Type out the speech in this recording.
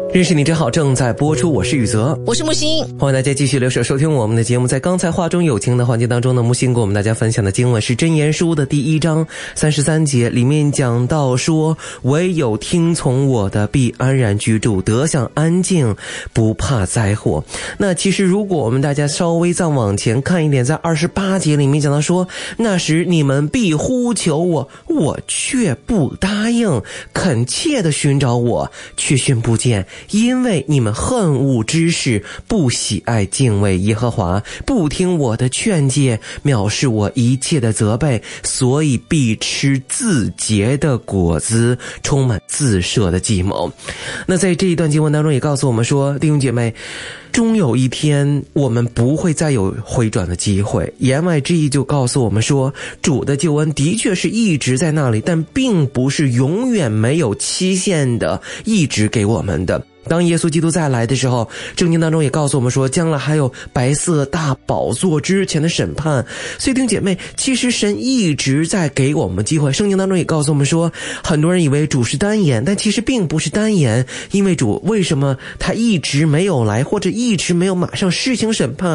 认识你真好正在播出，我是宇泽， 我是木星， 欢迎大家继续留守收听我们的节目。在刚才话中有情的环节当中呢，木星给我们大家分享的经文是箴言书的第1章33节，里面讲到说，唯有听从我的必安然居住，得享安静，不怕灾祸。那其实如果我们大家稍微再往前看一点，在28节里面讲到说，那时你们必呼求我，我却不答应，恳切地寻找我，却寻不见，因为你们恨恶知识，不喜爱敬畏耶和华，不听我的劝诫，藐视我一切的责备，所以必吃自结的果子，充满自设的计谋。那在这一段经文当中也告诉我们说，弟兄姐妹，终有一天我们不会再有回转的机会。言外之意就告诉我们说，主的救恩的确是一直在那里，但并不是永远没有期限的一直给我们的。当耶稣基督再来的时候，圣经当中也告诉我们说，将来还有白色大宝座之前的审判。所以弟兄姐妹，其实神一直在给我们机会。圣经当中也告诉我们说，很多人以为主是单言，但其实并不是单言，因为主为什么他一直没有来，或者一直没有马上施行审判，